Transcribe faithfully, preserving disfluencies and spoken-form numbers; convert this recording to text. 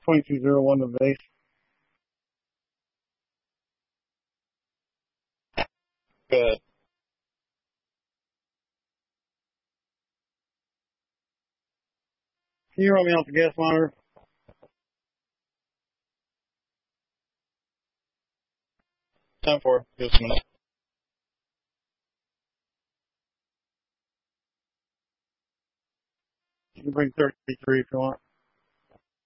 twenty-two zero one to base. Good. Can you run me off the gas monitor? ten four. Just a minute. You can bring thirty-three if you want.